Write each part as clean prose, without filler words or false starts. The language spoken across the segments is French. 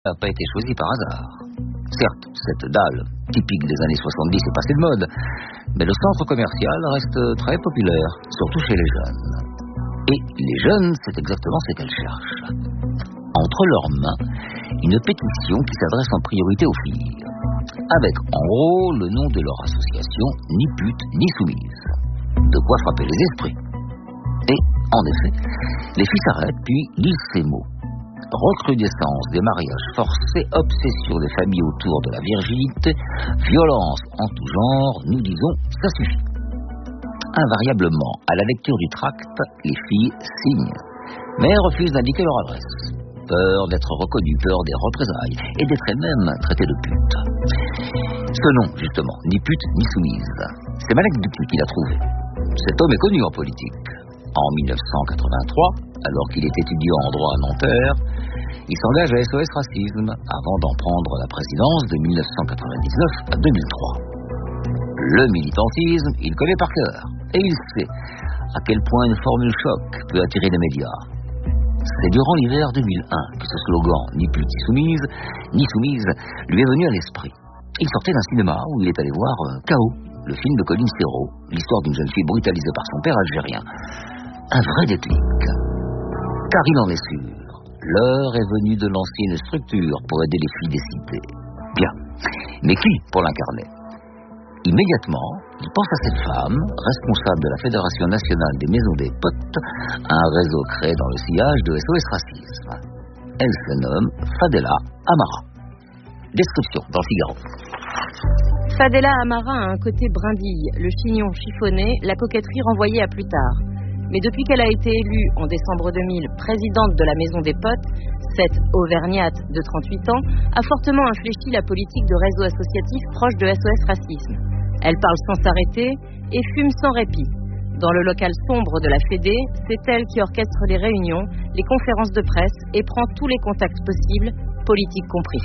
n'a pas été choisie par hasard. Certes, cette dalle, typique des années 70, est passée de mode, mais le centre commercial reste très populaire, surtout chez les jeunes. Et les jeunes, c'est exactement ce qu'elles cherchent. Entre leurs mains, une pétition qui s'adresse en priorité aux filles, avec en gros le nom de leur association, ni pute ni soumise. De quoi frapper les esprits. Et, en effet, les filles s'arrêtent puis lisent ces mots. Recrudescence des mariages forcés, obsession des familles autour de la virginité, violence en tout genre, nous disons, ça suffit. Invariablement, à la lecture du tract, les filles signent, mais refusent d'indiquer leur adresse. Peur d'être reconnues, peur des représailles, et d'être elles-mêmes traitées de putes. Ce nom, justement, ni pute ni soumise, c'est Malek Bouti qui l'a trouvé. Cet homme est connu en politique. En 1983, alors qu'il est étudiant en droit à Nanterre, il s'engage à SOS Racisme avant d'en prendre la présidence de 1999 à 2003. Le militantisme, il connaît par cœur. Et il sait à quel point une formule choc peut attirer les médias. C'est durant l'hiver 2001 que ce slogan « Ni pute ni soumise » lui est venu à l'esprit. Il sortait d'un cinéma où il est allé voir K.O., le film de Colin Serrault, l'histoire d'une jeune fille brutalisée par son père algérien. Un vrai déclic. Car il en est sûr, l'heure est venue de lancer une structure pour aider les filles des cités. Bien. Mais qui pour l'incarner? Immédiatement, il pense à cette femme, responsable de la Fédération nationale des maisons des potes, un réseau créé dans le sillage de SOS Racisme. Elle se nomme Fadela Amara. Description dans le Figaro. Fadela Amara a un côté brindille, le chignon chiffonné, la coquetterie renvoyée à plus tard. Mais depuis qu'elle a été élue en décembre 2000 présidente de la Maison des Potes, cette auvergnate de 38 ans a fortement infléchi la politique de réseau associatif proche de SOS Racisme. Elle parle sans s'arrêter et fume sans répit. Dans le local sombre de la Fédé, c'est elle qui orchestre les réunions, les conférences de presse et prend tous les contacts possibles, politiques compris.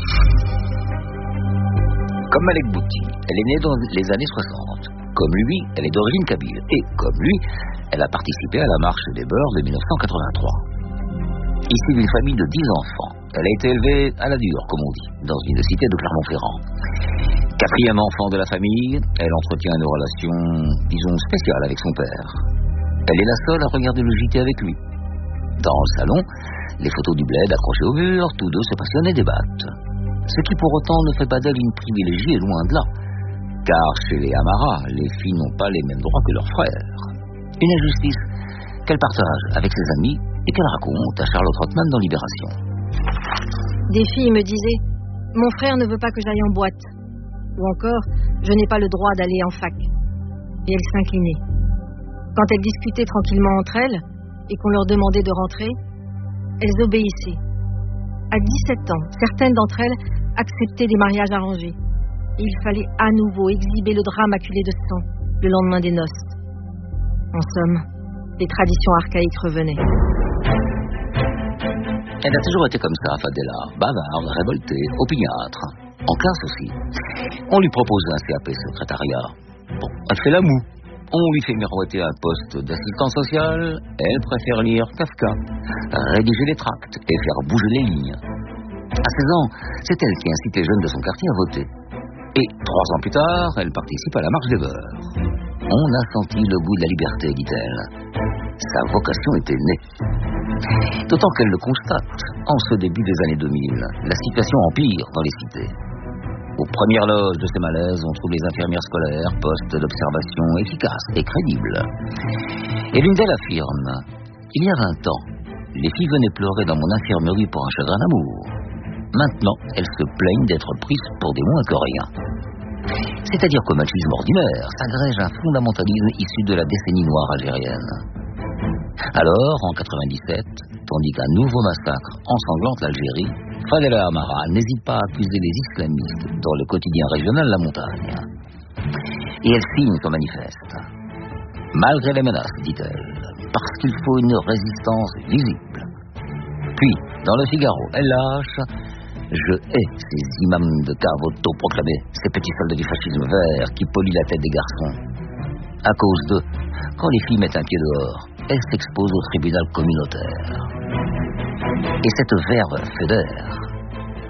Comme Malek Bouti, elle est née dans les années 60. Comme lui, elle est d'origine kabyle. Et comme lui, elle a participé à la marche des beurs de 1983. Issue d'une famille de 10 enfants, elle a été élevée à la dure, comme on dit, dans une cité de Clermont-Ferrand. Quatrième enfant de la famille, elle entretient une relation, disons, spéciale avec son père. Elle est la seule à regarder le JT avec lui. Dans le salon, les photos du bled accrochées au mur, tous deux se passionnent et débattent. Ce qui pour autant ne fait pas d'elle une privilégiée, loin de là. Car chez les Amara, les filles n'ont pas les mêmes droits que leurs frères. Une injustice qu'elle partage avec ses amis et qu'elle raconte à Charlotte Rothman dans Libération. Des filles me disaient « Mon frère ne veut pas que j'aille en boîte » ou encore « Je n'ai pas le droit d'aller en fac » et elles s'inclinaient. Quand elles discutaient tranquillement entre elles et qu'on leur demandait de rentrer, elles obéissaient. À 17 ans, certaines d'entre elles acceptaient des mariages arrangés. Et il fallait à nouveau exhiber le drap maculé de sang le lendemain des noces. En somme, les traditions archaïques revenaient. Elle a toujours été comme ça, Fadela, bavarde, révoltée, opiniâtre. En classe aussi. On lui propose un CAP secrétariat. Bon, elle fait la moue. On lui fait miroiter un poste d'assistante sociale. Elle préfère lire Kafka, rédiger les tracts et faire bouger les lignes. À 16 ans, c'est elle qui incite les jeunes de son quartier à voter. Et 3 ans plus tard, elle participe à la marche des beurs. On a senti le goût de la liberté, dit-elle. Sa vocation était née. D'autant qu'elle le constate, en ce début des années 2000, la situation empire dans les cités. Aux premières loges de ces malaises, on trouve les infirmières scolaires, postes d'observation efficaces et crédibles. Et l'une d'elles affirme « Il y a 20 ans, les filles venaient pleurer dans mon infirmerie pour un chagrin d'amour. Maintenant, elles se plaignent d'être prises pour des moins que rien. » C'est-à-dire qu'au machisme ordinaire s'agrège un fondamentalisme issu de la décennie noire algérienne. Alors, en 97, tandis qu'un nouveau massacre ensanglante l'Algérie, Fadela Amara n'hésite pas à accuser les islamistes dans le quotidien régional La Montagne. Et elle signe son manifeste. Malgré les menaces, dit-elle, parce qu'il faut une résistance visible. Puis, dans le Figaro, elle lâche « Je hais ces imams de cave autoproclamés, ces petits soldats du fascisme vert qui polluent la tête des garçons. À cause d'eux, quand les filles mettent un pied dehors, elles s'exposent au tribunal communautaire. Et cette verve fédère